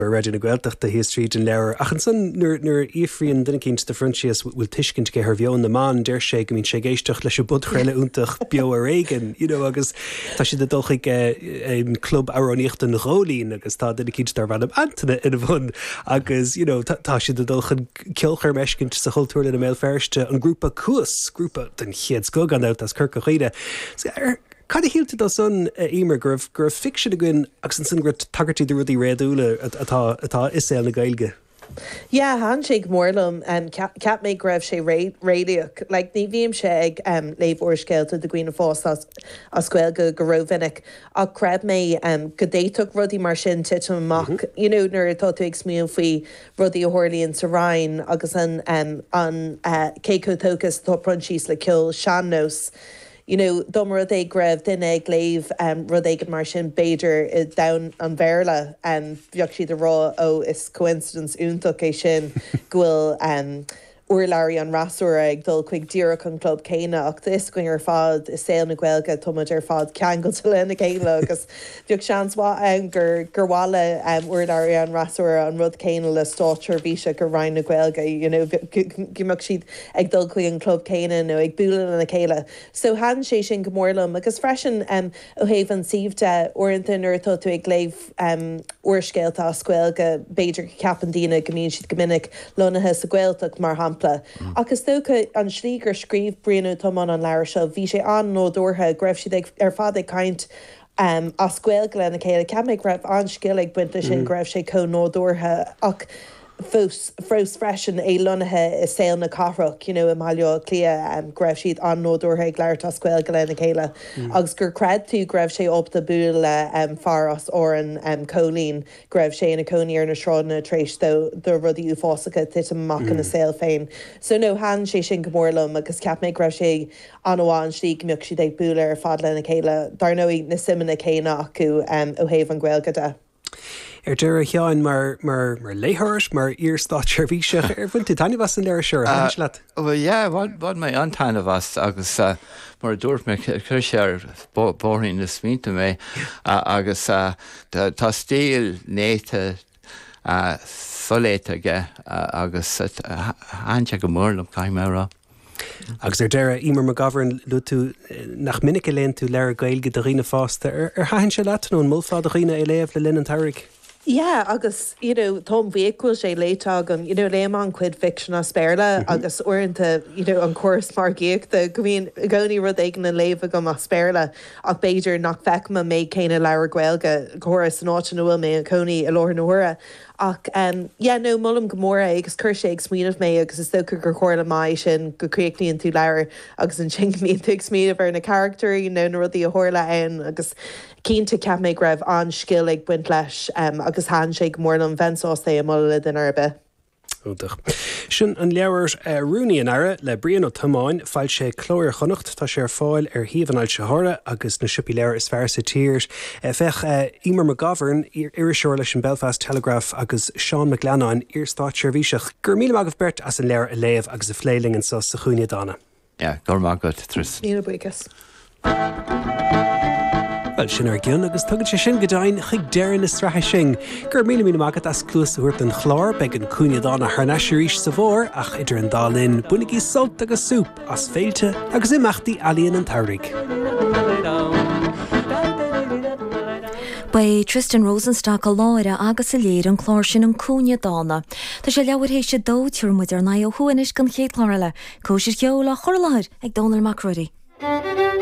Regina Gweltach the history and lewer ach an son nur ifrian dinkin the Frenchies will tishkin to her view on the man der shake I mean shageistoch leis bud chrelle untach bio regen agus tá si de dochig club aronicht an rolín agus tá de kids dar van antenne in von agus tá si de dolchen kilcher meskint sa kultuur in de mail verste an grúpa den chiad go gan out as kirke rede Cad hiilte dá son émer gur fiction agin agus an sin gur tagartí de rudí réúile atá is na gailge. Yeah, handshake morlum cap make grev sé radiach like ní bhíim sé ag léh orscéilte de Gwine Fós as scoil go rovinnic a creb mé go déitoch rudí mar sin tiit amach nuair atá tú ag smíon faoi rudí a hórlíonn sa Rhein agus an céco tógus tá pronsís le cill seannos. Domar é greibh duine ag léomh rud éige mar sin Beiidir down an bhéirla bheoh siad a rá ó is coincidence úntaach é sin ghfuil uirlairí an rasúir ag dul chuig díreach an club céine ach is going ar fad is saoil na Gaeilge tuid ar fad ceangail til lena céile agus bheoh seansá gur bháile uirlairí an rasúir an rud céine le stáir bhíse gur Rhein na Gaeilge gimach siad ag dul chuig an club céine nó ag buúlan na céile. So han sé sin go mórlam agus freisin ó héh an siomte orintanta nuair atá tú ag léomh uorscéalta a scoilge Beiidir ceapandína gomíonn siad gomininic lonathe sa Gaeltach mar hampla. Agus tócha an slígur scríb brianú tomán an leir seo bhí sé an nódútha greibh siad ar fad ag caint a scoil go lena chéile ce méid greibh an sciil ag buinte sin greibh sé có nódútha ach frós freisin é lonathe is saoil na carach i maiile clia greibh siad an nódútha ag leir tá scoil go lena chéile agus gur creid tú greibh sé op de búil le faras ó an cólín greibh sé na coní ar na sráidna tréis do rudí ú fásacha tiit amach na saoil féin. So nó han sé sin go mórlam agus ceap méid greibh sé anháin slí gombeoh siad ag búil ar fad lena chéile dar nóí na simena céine acu ó héh an Gaeilge de. Deire cheáin mar léthirs mar írstáir bhíse bhaint taine was an leir seir leat. Bhd mé antainna was agus mar dúirt me chu sé ar bóirín na smínta mé agus tá stíl néite soléite agus hainte go mórlam caiimrá. Agus deire imar mar gabhann lu tú nach minic léonn tú leir Gaeilge do riine fásta ar haann se leatnú an mulfád a riine é léamh le linn an tairigh. Yeah, agus Tom bhícuil sé léitá an léman cuid fiction a spéirle agus orintanta an choras mar géach de gcóí rud éigen na léomh go a spéirle ach Beiidir nach feicma méid céine leir Gaeilge choras an áit bhfuil mé an coní a láir nóra ach nó mullam gomóra agus chur sé ag smíanamh mé agus is stocha gur chóir le mai sin goréicníonn tú leir agus an sin tú smíanamh ar na character na rudí a thóirla ann agus cínta ceap méid raibh an scill ag buint leis agus handshake mórlam bhensás é mula den arbe. Sin an leabhar rúnaí an aire le brion ó tomáin fáil sé chlóir chonacht tá sé ar fáil ar híomhanáil sethra agus na sipi léir is fearr sa tír. Fech Imar McGovern iriseoir leis an Belfast Telegraph agus Sean McLennan írstáit seirbhíseach gur míle agah bert as an léir a léamh agus a phléiling an sa chuine dána. Gur má go tris. Níl buchas. Well sin ar gcion agus tugad sé sin godáin chuig deireann is strathe sin. Gur míle mágad as clús thuirt an chlár beag an cúineadána thneisiiríis sa bhór ach idir an dálinn bunaigí solt agus súp as féilte agus imachtaí alíonn an tairigh. Ba Tristan Rosenstock a láire agus a léir an chlár sin an cúineadána. Tá sé leabhar hééis sé dóitiúr muid ar na ó thuainis gan chéad chláirla, cóisiir ceola chorlathir ag dónar mac rudaí.